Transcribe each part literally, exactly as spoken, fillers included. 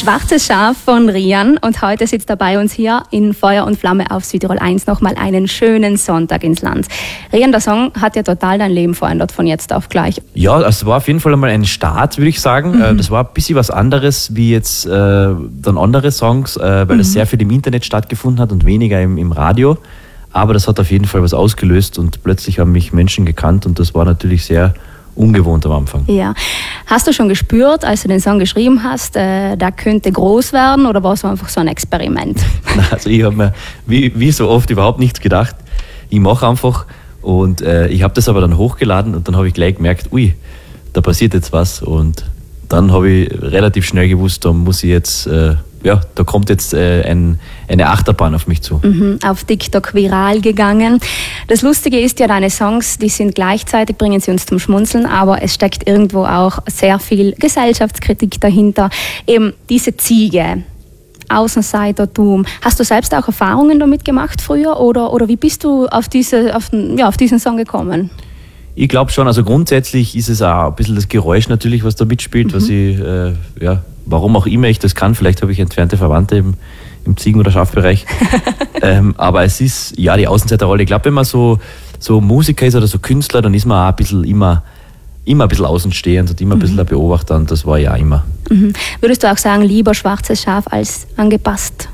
Schwarzes Schaf von Rian und heute sitzt er bei uns hier in Feuer und Flamme auf Südtirol eins nochmal einen schönen Sonntag ins Land. Rian, der Song hat ja total dein Leben verändert von jetzt auf gleich. Ja, es war auf jeden Fall einmal ein Start, würde ich sagen. Mhm. Das war ein bisschen was anderes wie jetzt äh, dann andere Songs, äh, weil mhm. es sehr viel im Internet stattgefunden hat und weniger im, im Radio. Aber das hat auf jeden Fall was ausgelöst und plötzlich haben mich Menschen gekannt und das war natürlich sehr ungewohnt am Anfang. Ja. Hast du schon gespürt, als du den Song geschrieben hast, äh, der könnte groß werden oder war es einfach so ein Experiment? Also ich habe mir wie, wie so oft überhaupt nichts gedacht. Ich mache einfach und äh, ich habe das aber dann hochgeladen und dann habe ich gleich gemerkt, ui, da passiert jetzt was und dann habe ich relativ schnell gewusst, da muss ich jetzt, äh, ja, da kommt jetzt äh, ein, eine Achterbahn auf mich zu. Mhm, auf TikTok viral gegangen. Das Lustige ist ja, deine Songs, die sind gleichzeitig, bringen sie uns zum Schmunzeln, aber es steckt irgendwo auch sehr viel Gesellschaftskritik dahinter. Eben diese Ziege, Außenseitertum. Hast du selbst auch Erfahrungen damit gemacht früher oder, oder wie bist du auf, diese, auf, ja, auf diesen Song gekommen? Ich glaube schon, also grundsätzlich ist es auch ein bisschen das Geräusch natürlich, was da mitspielt, mhm. was ich, äh, ja, warum auch immer ich das kann, vielleicht habe ich entfernte Verwandte im, im Ziegen- oder Schafbereich, ähm, aber es ist, ja, die Außenseiterrolle, ich glaube, wenn man so, so Musiker ist oder so Künstler, dann ist man auch ein bisschen immer, immer ein bisschen außenstehend und immer ein bisschen mhm. ein Beobachter und das war ja immer. Mhm. Würdest du auch sagen, lieber schwarzes Schaf als angepasst?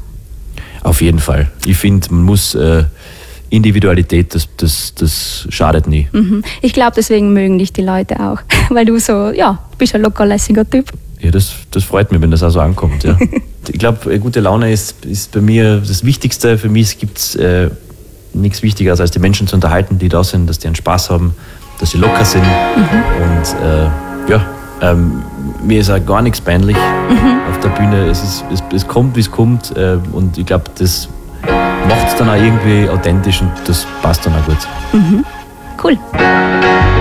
Auf jeden Fall. Ich finde, man muss... Äh, Individualität, das, das, das schadet nie. Mhm. Ich glaube, deswegen mögen dich die Leute auch, weil du so, ja, bist ein lockerlässiger Typ. Ja, das, das freut mich, wenn das auch so ankommt. Ja. Ich glaube, gute Laune ist, ist bei mir das Wichtigste. Für mich gibt es äh, nichts Wichtiger, als die Menschen zu unterhalten, die da sind, dass die einen Spaß haben, dass sie locker sind. Mhm. Und äh, ja, ähm, mir ist auch gar nichts peinlich mhm. auf der Bühne. Es, ist, es, es kommt, wie es kommt. Äh, und ich glaube, das macht es dann auch irgendwie authentisch und das passt dann auch gut. Mhm. Cool.